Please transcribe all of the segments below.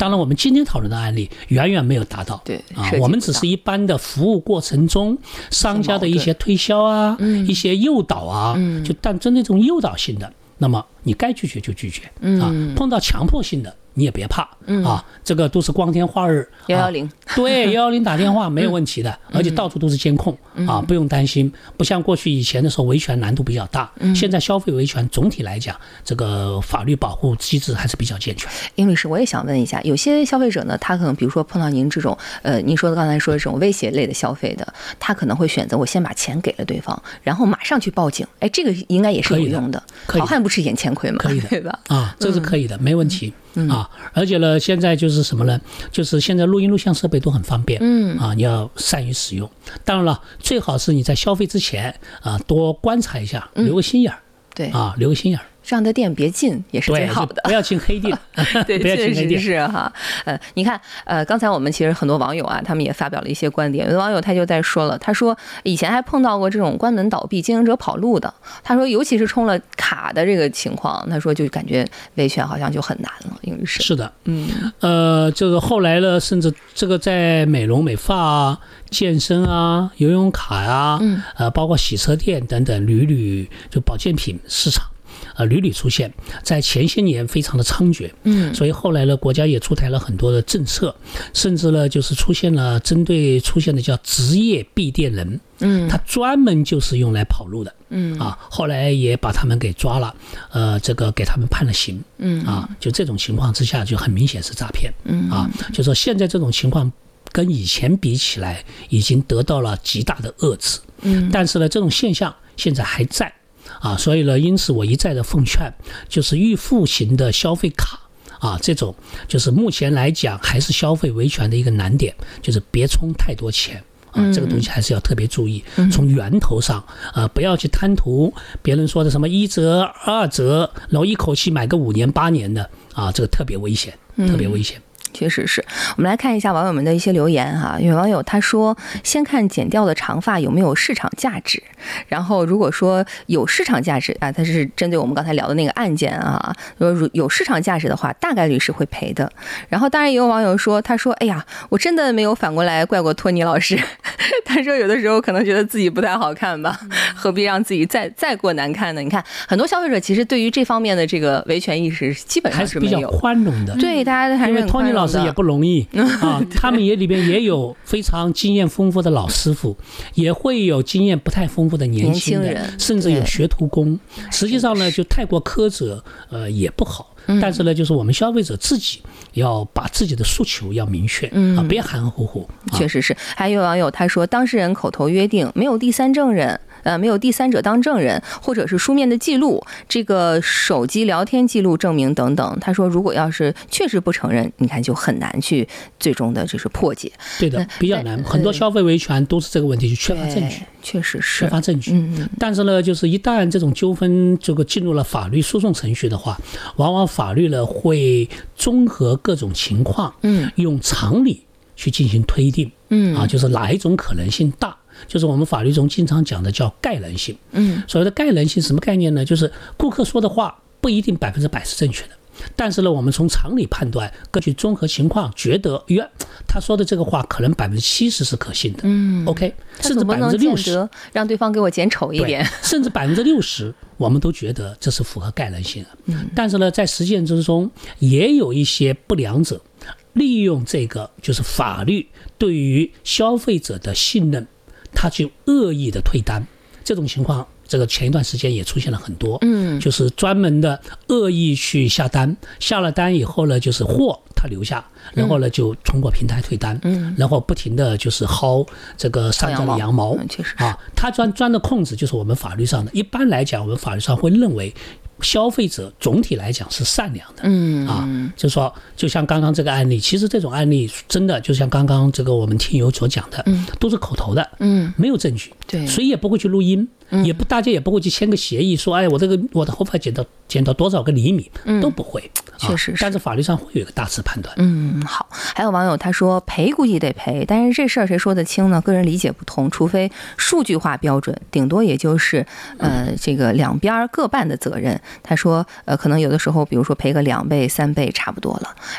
当然我们今天讨论的案例远远没有达到， 对我们只是一般的服务过程中商家的一些推销啊，一些诱导啊，但针对这种诱导性的，那么你该拒绝就拒绝碰到强迫性的你也别怕这个都是光天化日 110 对110打电话没有问题的，而且到处都是监控不用担心，不像过去以前的时候维权难度比较大，现在消费维权总体来讲这个法律保护机制还是比较健全。 殷律师，我也想问一下，有些消费者呢，他可能比如说碰到您这种您说的刚才说的这种威胁类的消费的，他可能会选择我先把钱给了对方，然后马上去报警，这个应该也是有用的，好汉不吃眼前亏嘛， 可以的， 对吧？ 这是可以的，没问题而且呢，现在就是什么呢？就是现在录音录像设备都很方便，你要善于使用。当然了，最好是你在消费之前多观察一下，留个心眼儿， 对留个心眼儿。 这样的店别进也是最好的， 不要进黑店。 对， 不要进黑店。 确实是哈。你看，刚才我们其实很多网友他们也发表了一些观点。有的网友他就在说了，他说以前还碰到过这种关门倒闭、经营者跑路的。他说，尤其是充了卡的这个情况，他说就感觉维权好像就很难了。应该是的，这个后来呢，甚至这个在美容美发啊、健身啊、游泳卡啊，包括洗车店等等，屡就保健品市场。屡出现，在前些年非常的猖獗，所以后来呢，国家也出台了很多的政策，甚至呢，就是出现了的叫职业闭店人，他专门就是用来跑路的，后来也把他们给抓了，这个给他们判了刑，就这种情况之下，就很明显是诈骗，就说现在这种情况跟以前比起来，已经得到了极大的遏制，但是呢，这种现象现在还在。所以呢，因此我一再的奉劝，就是预付型的消费卡这种就是目前来讲还是消费维权的一个难点，就是别充太多钱这个东西还是要特别注意，从源头上不要去贪图别人说的什么1折2折，然后一口气买个5年8年的这个特别危险，特别危险。 确实是。我们来看一下网友们的一些留言哈。有网友他说，先看剪掉的长发有没有市场价值，然后如果说有市场价值他是针对我们刚才聊的那个案件如果有市场价值的话，大概率是会赔的。然后当然也有网友说，他说哎呀，我真的没有反过来怪过托尼老师，他说有的时候可能觉得自己不太好看吧，何必让自己再过难看呢？你看很多消费者其实对于这方面的这个维权意识基本上是没有， 还是比较宽容的。 对，大家还是很宽容的。 老师也不容易他们里边也有非常经验丰富的老师傅，也会有经验不太丰富的年轻人，甚至有学徒工。实际上呢，就太过苛责也不好。但是呢，就是我们消费者自己要把自己的诉求要明确别含含糊糊。 确实是。还有网友他说，当事人口头约定，没有第三证人。没有第三者当证人，或者是书面的记录，这个手机聊天记录证明等等。他说，如果要是确实不承认，你看就很难去最终的就是破解。 对的，比较难。很多消费维权都是这个问题，就缺乏证据。 确实是缺乏证据。但是呢，就是一旦这种纠纷这个进入了法律诉讼程序的话，往往法律呢会综合各种情况，用常理去进行推定，就是哪一种可能性大。就是我们法律中经常讲的叫概能性。所谓的概能性什么概念呢？就是顾客说的话不一定100%是正确的，但是呢，我们从常理判断，根据综合情况，觉得他说的这个话可能70%是可信的。OK， 甚至60%， 让对方给我减丑一点， 甚至60%，我们都觉得这是符合概能性的。但是呢，在实践之中，也有一些不良者利用这个就是法律对于消费者的信任，他就恶意的退单。这种情况这个前一段时间也出现了很多，就是专门的恶意去下单，下了单以后呢，就是货他留下，然后呢就通过平台退单，然后不停的就是薅这个商家的羊毛， 确实他钻的空子就是我们法律上的。一般来讲，我们法律上会认为消费者总体来讲是善良的，就是说，就像刚刚这个案例，其实这种案例真的就像刚刚这个我们听友所讲的，都是口头的，没有证据， 对， 谁也不会去录音，大家也不会去签个协议说，哎，我的头发剪到多少个厘米，都不会， 确实是。 但是法律上会有一个大致判断。 好。还有网友他说，赔估计得赔，但是这事儿谁说得清呢？个人理解不同，除非数据化标准，顶多也就是这个两边各半的责任。他说可能有的时候比如说赔个2倍3倍差不多了。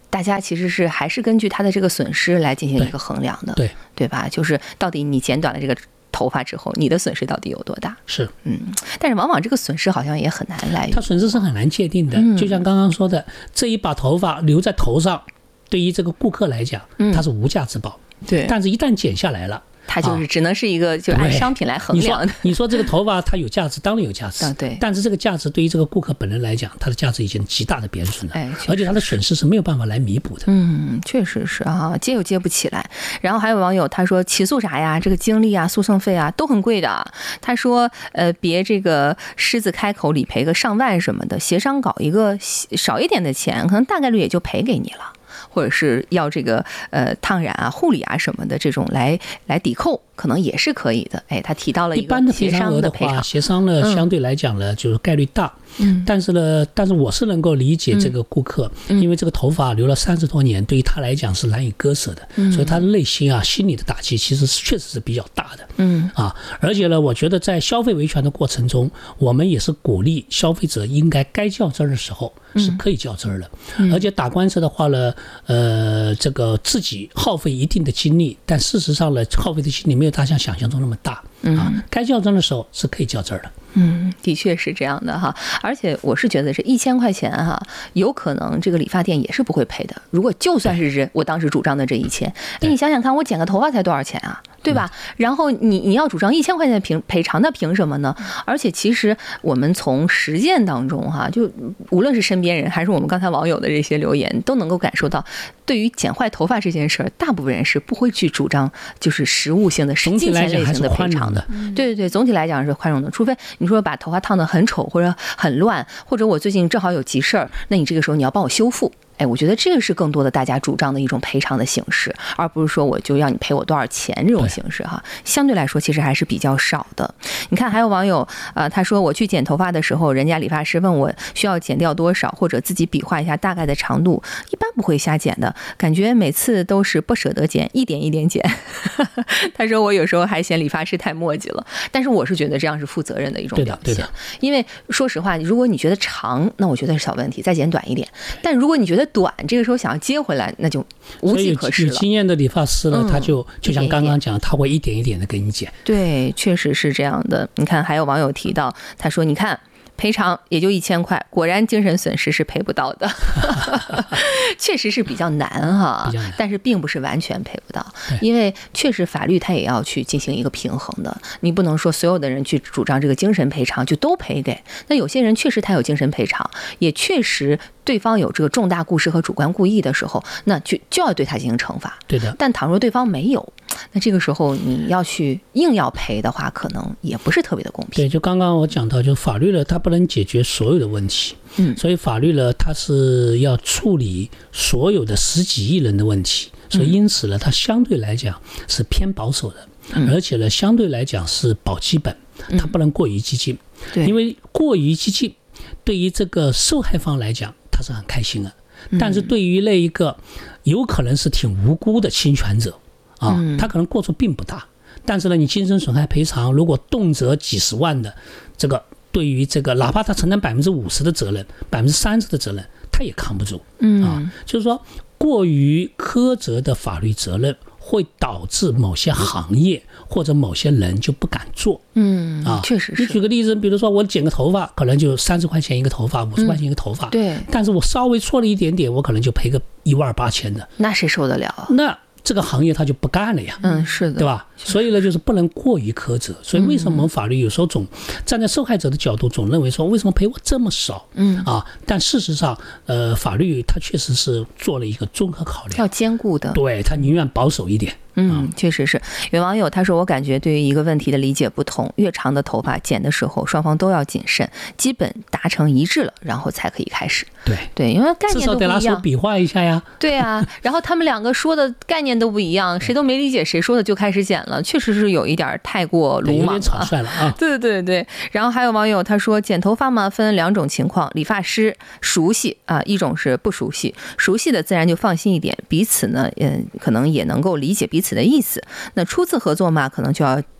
大家其实还是根据他的这个损失来进行一个衡量的，对吧？就是到底你剪短了这个头发之后，你的损失到底有多大？ 是， 但是往往这个损失好像也很难来， 它损失是很难界定的。就像刚刚说的，这一把头发留在头上，对于这个顾客来讲，它是无价之宝。 对， 但是一旦剪下来了， 它就是只能是一个就按商品来衡量的。 你说这个头发它有价值，当然有价值， 对。 但是这个价值对于这个顾客本人来讲，它的价值已经极大的贬损了，而且它的损失是没有办法来弥补的。 确实是啊，接又接不起来。然后还有网友他说起诉啥呀？这个精力啊、诉讼费啊都很贵的。他说别这个狮子开口理赔个上万什么的，协商搞一个少一点的钱，可能大概率也就赔给你了。或者是要这个烫染啊、护理啊什么的这种来抵扣，可能也是可以的。他提到了一个协商的赔偿， 协商呢相对来讲呢就是概率大。但是我是能够理解这个顾客，因为这个头发留了30多年，对于他来讲是难以割舍的，所以他的内心啊、心理的打击其实确实是比较大的。而且呢，我觉得在消费维权的过程中，我们也是鼓励消费者应该较真儿的时候是可以较真儿的。而且打官司的话呢，这个自己耗费一定的精力，但事实上呢，耗费的精力没有大家想象中那么大。该较真的时候是可以较真儿的。 的确是这样的哈，而且我是觉得这1000块钱哈，有可能这个理发店也是不会赔的。如果就算是我当时主张的这1000，你想想看，我剪个头发才多少钱啊，对吧？然后你要主张1000块钱的赔偿，那凭什么呢？而且其实我们从实践当中哈，就无论是身边人还是我们刚才网友的这些留言，都能够感受到，对于剪坏头发这件事儿，大部分人是不会去主张就是实物性的、金钱类型的赔偿的。对，总体来讲是宽容的，除非你说把头发烫得很丑或者很乱，或者我最近正好有急事儿，那你这个时候你要帮我修复。我觉得这个是更多的大家主张的一种赔偿的形式，而不是说我就要你赔我多少钱这种形式哈。相对来说其实还是比较少的。你看还有网友他说我去剪头发的时候，人家理发师问我需要剪掉多少，或者自己比划一下大概的长度，一般不会瞎剪的，感觉每次都是不舍得剪，一点一点剪。他说我有时候还嫌理发师太磨叽了，但是我是觉得这样是负责任的一种表现。因为说实话，如果你觉得长，那我觉得是小问题，再剪短一点。但如果你觉得短，这个时候想要接回来，那就无计可施了。 有经验的理发师呢，他就像刚刚讲，他会一点一点的给你剪。 对，确实是这样的。你看，还有网友提到，他说：“你看。”赔偿也就1000块，果然精神损失是赔不到的。确实是比较难哈，但是并不是完全赔不到，因为确实法律它也要去进行一个平衡的，你不能说所有的人去主张这个精神赔偿就都赔给，那有些人确实他有精神赔偿，也确实对方有这个重大故事和主观故意的时候，那就要对他进行惩罚。 对的。 但倘若对方没有，那这个时候你要去硬要赔的话，可能也不是特别的公平。 对，就刚刚我讲到，就法律呢，它不能解决所有的问题，所以法律呢，它是要处理所有的10几亿人的问题，所以因此呢，它相对来讲是偏保守的，而且呢，相对来讲是保基本，它不能过于激进，因为过于激进，对于这个受害方来讲，他是很开心的，但是对于那一个有可能是挺无辜的侵权者他可能过错并不大，但是呢，你精神损害赔偿如果动辄几十万的，这个对于这个哪怕他承担50%的责任，30%的责任，他也扛不住就是说过于苛责的法律责任会导致某些行业或者某些人就不敢做。 确实是。 你举个例子，比如说我剪个头发，可能就30块钱一个头发，50块钱一个头发， 对。 但是我稍微错了一点点，我可能就赔个18000的， 那谁受得了啊？ 那这个行业他就不干了呀， 是的， 对吧？所以呢，就是不能过于苛责。所以为什么我们法律有时候总站在受害者的角度，总认为说为什么赔我这么少？但事实上，法律它确实是做了一个综合考量， 要兼顾的， 对，它宁愿保守一点。 确实是。有网友他说，我感觉对于一个问题的理解不同，越长的头发剪的时候双方都要谨慎，基本达成一致了，然后才可以开始。对，因为概念都不一样，至少得拿手比划一下呀。 对啊，然后他们两个说的概念都不一样，谁都没理解谁说的就开始剪了，确实是有一点太过鲁莽了，有点草率了啊。 对。然后还有网友他说，剪头发嘛分2种情况，理发师熟悉一种是不熟悉，熟悉的自然就放心一点，彼此呢可能也能够理解彼此的意思。那初次合作嘛，可能就要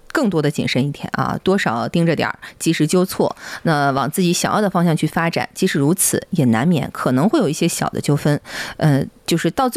更多的谨慎一点啊，多少盯着点儿，及时纠错，那往自己想要的方向去发展。即使如此，也难免可能会有一些小的纠纷，就是到最